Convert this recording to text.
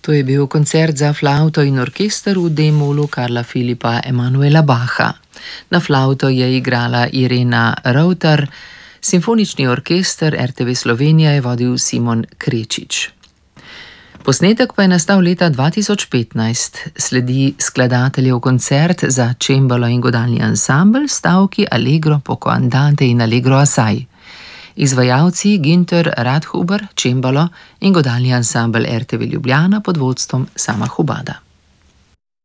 To je bil koncert za flavto in orkester v D-molu Karla Filipa Emanuela Bacha. Na flavto je igrala Irena Rovtar, simfonični orkester RTV Slovenija je vodil Simon Krečič. Posnetek pa je nastal leta 2015, sledi skladateljev koncert za čembalo in godalni ansambel, stavki Allegro poco andante in Allegro assai. Izvajalci Günther Radhuber, čembalo in godalni ansambel RTV Ljubljana pod vodstvom Sama Hubada.